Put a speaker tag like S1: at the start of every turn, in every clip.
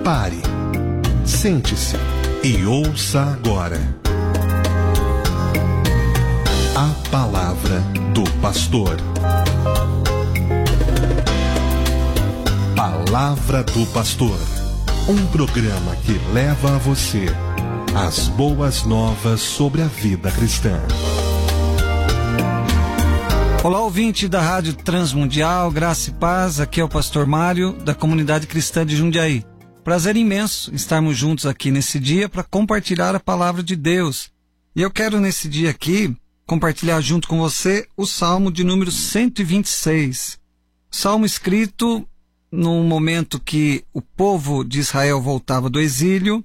S1: Pare, sente-se e ouça agora a palavra do pastor. Palavra do Pastor, um programa que leva a você as boas novas sobre a vida cristã.
S2: Olá, ouvinte da Rádio Transmundial, graça e paz, aqui é o pastor Mário, da Comunidade Cristã de Jundiaí. Prazer imenso estarmos juntos aqui nesse dia para compartilhar a palavra de Deus. E eu quero nesse dia aqui compartilhar junto com você o Salmo de número 126. Salmo escrito no momento que o povo de Israel voltava do exílio,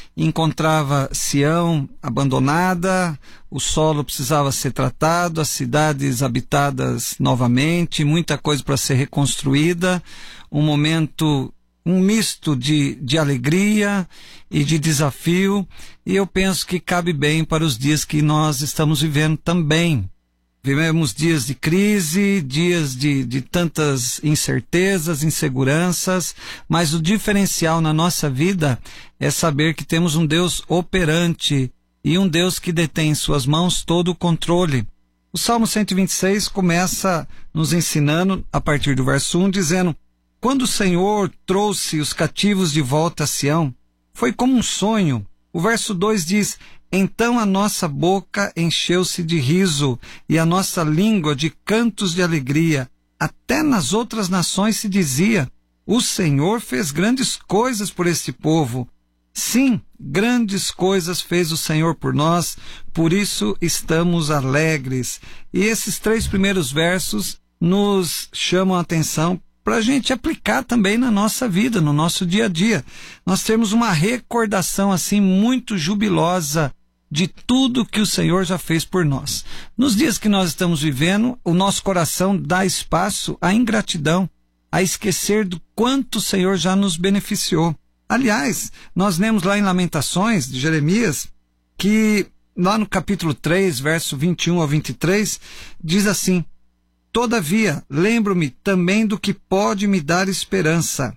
S2: encontrava Sião abandonada, o solo precisava ser tratado, as cidades habitadas novamente, muita coisa para ser reconstruída, um momento, um misto de alegria e de desafio, e eu penso que cabe bem para os dias que nós estamos vivendo também. Vivemos dias de crise, dias de tantas incertezas, inseguranças, mas o diferencial na nossa vida é saber que temos um Deus operante e um Deus que detém em suas mãos todo o controle. O Salmo 126 começa nos ensinando, a partir do verso 1, dizendo: quando o Senhor trouxe os cativos de volta a Sião, foi como um sonho. O verso 2 diz: então a nossa boca encheu-se de riso e a nossa língua de cantos de alegria. Até nas outras nações se dizia: o Senhor fez grandes coisas por este povo. Sim, grandes coisas fez o Senhor por nós, por isso estamos alegres. E esses 3 primeiros versos nos chamam a atenção para a gente aplicar também na nossa vida, no nosso dia a dia. Nós temos uma recordação assim muito jubilosa de tudo que o Senhor já fez por nós. Nos dias que nós estamos vivendo, o nosso coração dá espaço à ingratidão, a esquecer do quanto o Senhor já nos beneficiou. Aliás, nós lemos lá em Lamentações, de Jeremias, que lá no capítulo 3, verso 21 ao 23, diz assim: todavia, lembro-me também do que pode me dar esperança.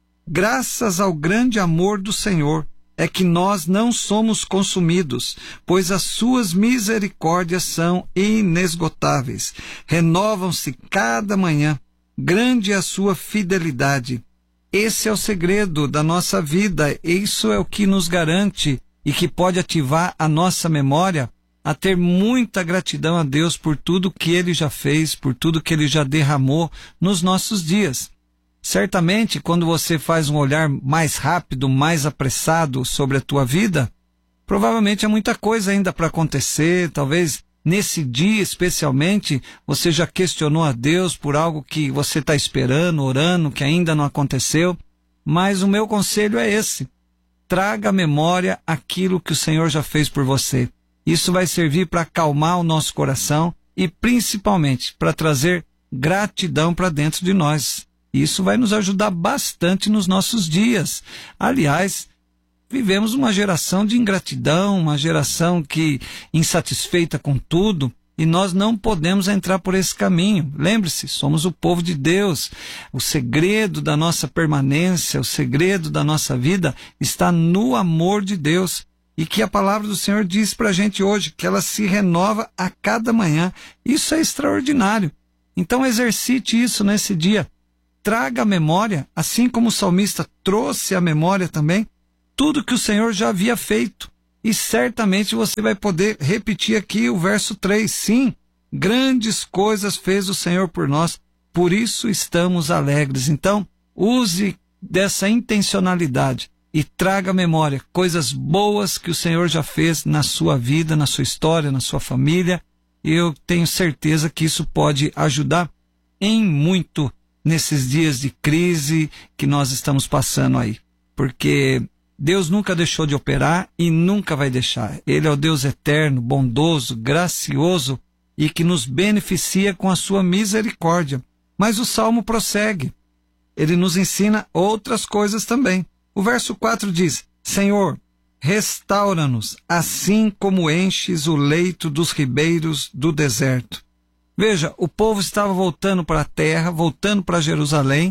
S2: Graças ao grande amor do Senhor, é que nós não somos consumidos, pois as suas misericórdias são inesgotáveis. Renovam-se cada manhã. Grande é a sua fidelidade. Esse é o segredo da nossa vida. Isso é o que nos garante e que pode ativar a nossa memória a ter muita gratidão a Deus por tudo que Ele já fez, por tudo que Ele já derramou nos nossos dias. Certamente, quando você faz um olhar mais rápido, mais apressado sobre a tua vida, provavelmente há muita coisa ainda para acontecer. Talvez nesse dia especialmente você já questionou a Deus por algo que você está esperando, orando, que ainda não aconteceu. Mas o meu conselho é esse: traga à memória aquilo que o Senhor já fez por você. Isso vai servir para acalmar o nosso coração e principalmente para trazer gratidão para dentro de nós. Isso vai nos ajudar bastante nos nossos dias. Aliás, vivemos uma geração de ingratidão, uma geração que insatisfeita com tudo, e nós não podemos entrar por esse caminho. Lembre-se, somos o povo de Deus. O segredo da nossa permanência, o segredo da nossa vida está no amor de Deus. E que a palavra do Senhor diz para a gente hoje, que ela se renova a cada manhã. Isso é extraordinário. Então exercite isso nesse dia. Traga à memória, assim como o salmista trouxe à memória também, tudo que o Senhor já havia feito. E certamente você vai poder repetir aqui o verso 3. Sim, grandes coisas fez o Senhor por nós, por isso estamos alegres. Então, use dessa intencionalidade e traga à memória coisas boas que o Senhor já fez na sua vida, na sua história, na sua família. E eu tenho certeza que isso pode ajudar em muito nesses dias de crise que nós estamos passando aí. Porque Deus nunca deixou de operar e nunca vai deixar. Ele é o Deus eterno, bondoso, gracioso e que nos beneficia com a sua misericórdia. Mas o Salmo prossegue. Ele nos ensina outras coisas também. O verso 4 diz: Senhor, restaura-nos, assim como enches o leito dos ribeiros do deserto. Veja, o povo estava voltando para a terra, voltando para Jerusalém,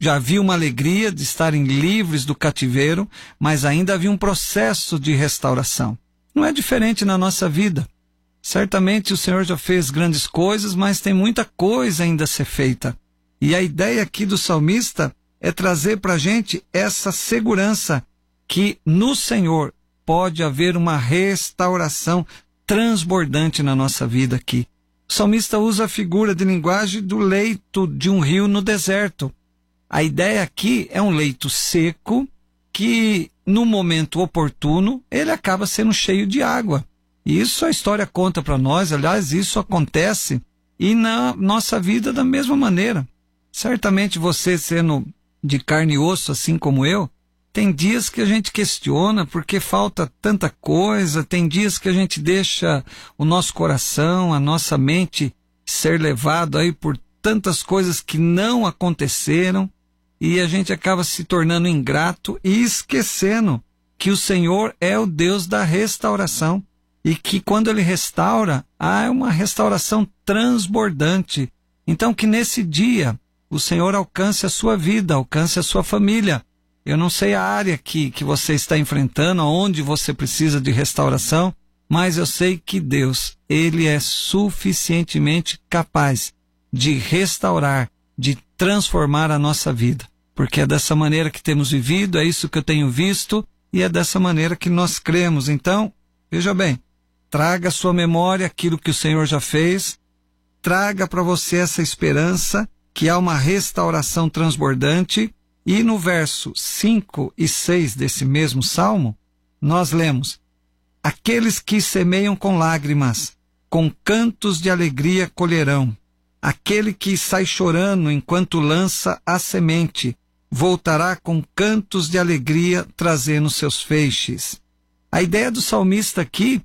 S2: Já havia uma alegria de estarem livres do cativeiro, mas ainda havia um processo de restauração. Não é diferente na nossa vida. Certamente o Senhor já fez grandes coisas, mas tem muita coisa ainda a ser feita. E a ideia aqui do salmista é trazer para a gente essa segurança que no Senhor pode haver uma restauração transbordante na nossa vida aqui. O salmista usa a figura de linguagem do leito de um rio no deserto. A ideia aqui é um leito seco que, no momento oportuno, ele acaba sendo cheio de água. E isso a história conta para nós, aliás, isso acontece e na nossa vida da mesma maneira. Certamente você, sendo de carne e osso, assim como eu, tem dias que a gente questiona porque falta tanta coisa, tem dias que a gente deixa o nosso coração, a nossa mente ser levado aí por tantas coisas que não aconteceram e a gente acaba se tornando ingrato e esquecendo que o Senhor é o Deus da restauração e que quando Ele restaura, há uma restauração transbordante. Então que nesse dia o Senhor alcance a sua vida, alcance a sua família. Eu não sei a área que você está enfrentando, aonde você precisa de restauração, mas eu sei que Deus, Ele é suficientemente capaz de restaurar, de transformar a nossa vida. Porque é dessa maneira que temos vivido, é isso que eu tenho visto, e é dessa maneira que nós cremos. Então, veja bem, traga à sua memória aquilo que o Senhor já fez, traga para você essa esperança que há uma restauração transbordante. E no verso 5 e 6 desse mesmo salmo, nós lemos: aqueles que semeiam com lágrimas, com cantos de alegria colherão. Aquele que sai chorando enquanto lança a semente, voltará com cantos de alegria trazendo seus feixes. A ideia do salmista aqui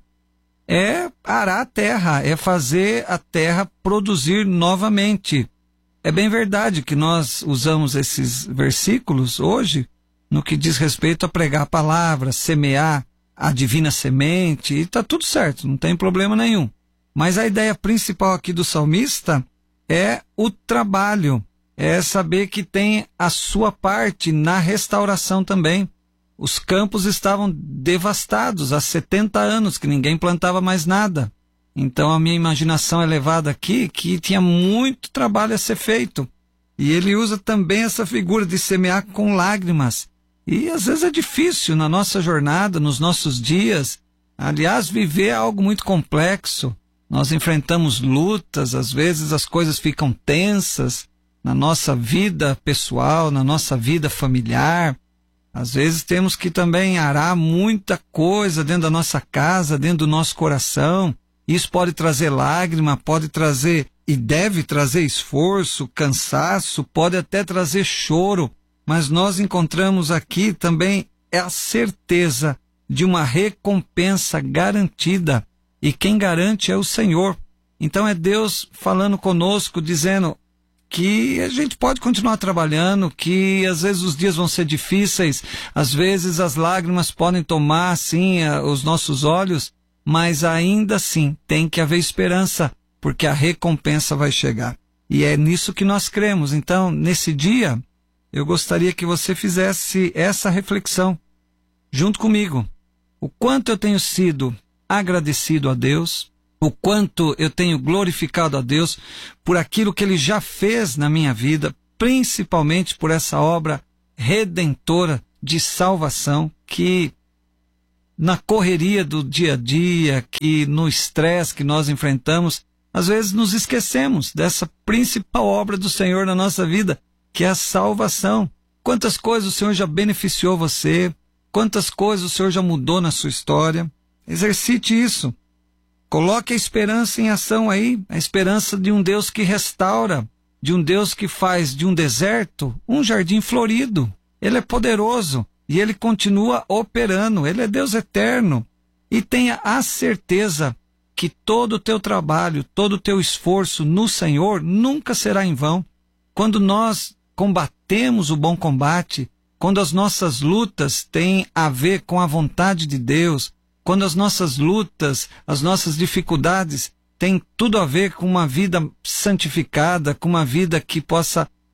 S2: é arar a terra, é fazer a terra produzir novamente. É bem verdade que nós usamos esses versículos hoje no que diz respeito a pregar a palavra, semear a divina semente, e está tudo certo, não tem problema nenhum. Mas a ideia principal aqui do salmista é o trabalho, é saber que tem a sua parte na restauração também. Os campos estavam devastados há 70 anos, que ninguém plantava mais nada. Então a minha imaginação é levada aqui que tinha muito trabalho a ser feito. E ele usa também essa figura de semear com lágrimas. E às vezes é difícil na nossa jornada, nos nossos dias. Aliás, viver é algo muito complexo. Nós enfrentamos lutas, às vezes as coisas ficam tensas na nossa vida pessoal, na nossa vida familiar. Às vezes temos que também arar muita coisa dentro da nossa casa, dentro do nosso coração. Isso pode trazer lágrima, pode trazer e deve trazer esforço, cansaço, pode até trazer choro, mas nós encontramos aqui também a certeza de uma recompensa garantida, e quem garante é o Senhor. Então é Deus falando conosco, dizendo que a gente pode continuar trabalhando, que às vezes os dias vão ser difíceis, às vezes as lágrimas podem tomar assim os nossos olhos, mas ainda assim tem que haver esperança, porque a recompensa vai chegar. E é nisso que nós cremos. Então, nesse dia, eu gostaria que você fizesse essa reflexão junto comigo. O quanto eu tenho sido agradecido a Deus, o quanto eu tenho glorificado a Deus por aquilo que Ele já fez na minha vida, principalmente por essa obra redentora de salvação que na correria do dia a dia, que no estresse que nós enfrentamos, às vezes nos esquecemos dessa principal obra do Senhor na nossa vida, que é a salvação. Quantas coisas o Senhor já beneficiou você, quantas coisas o Senhor já mudou na sua história. Exercite isso. Coloque a esperança em ação aí, a esperança de um Deus que restaura, de um Deus que faz de um deserto um jardim florido. Ele é poderoso. E Ele continua operando, Ele é Deus eterno. E tenha a certeza que todo o teu trabalho, todo o teu esforço no Senhor nunca será em vão. Quando nós combatemos o bom combate, quando as nossas lutas têm a ver com a vontade de Deus, quando as nossas lutas, as nossas dificuldades têm tudo a ver com uma vida santificada, com uma vida que possa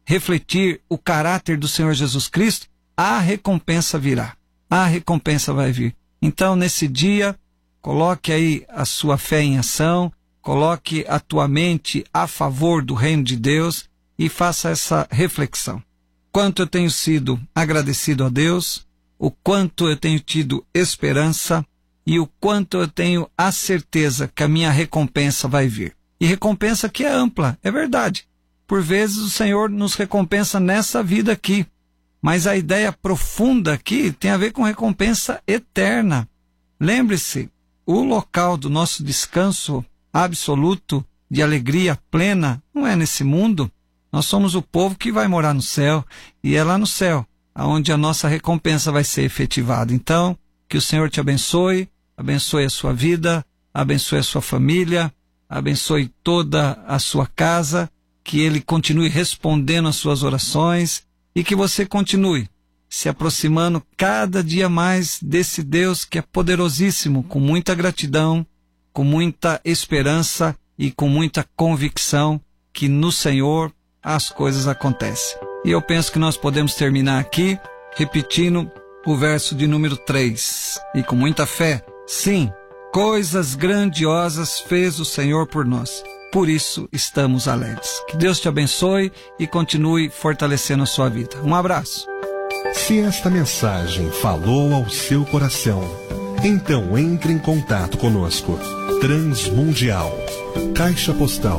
S2: refletir o caráter do Senhor Jesus Cristo, a recompensa virá. A recompensa vai vir. Então, nesse dia, coloque aí a sua fé em ação, coloque a tua mente a favor do reino de Deus e faça essa reflexão. Quanto eu tenho sido agradecido a Deus, o quanto eu tenho tido esperança e o quanto eu tenho a certeza que a minha recompensa vai vir. E recompensa que é ampla, é verdade. Por vezes o Senhor nos recompensa nessa vida aqui, mas a ideia profunda aqui tem a ver com recompensa eterna. Lembre-se, o local do nosso descanso absoluto, de alegria plena, não é nesse mundo. Nós somos o povo que vai morar no céu, e é lá no céu onde a nossa recompensa vai ser efetivada. Então, que o Senhor te abençoe a sua vida, abençoe a sua família, abençoe toda a sua casa, que Ele continue respondendo às suas orações e que você continue se aproximando cada dia mais desse Deus que é poderosíssimo, com muita gratidão, com muita esperança e com muita convicção que no Senhor as coisas acontecem. E eu penso que nós podemos terminar aqui repetindo o verso de número 3. E com muita fé, sim, coisas grandiosas fez o Senhor por nós. Por isso estamos alegres. Que Deus te abençoe e continue fortalecendo a sua vida. Um abraço.
S1: Se esta mensagem falou ao seu coração, então entre em contato conosco. Transmundial, Caixa Postal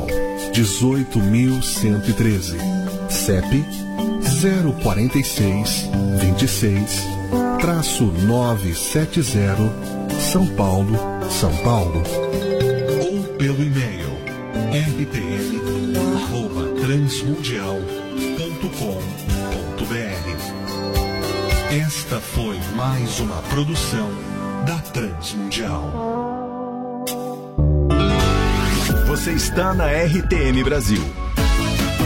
S1: 18.113, CEP 046 26-970, São Paulo, São Paulo. Ou pelo e-mail rtm@transmundial.com.br. Esta foi mais uma produção da Transmundial.
S3: Você está na RTM Brasil.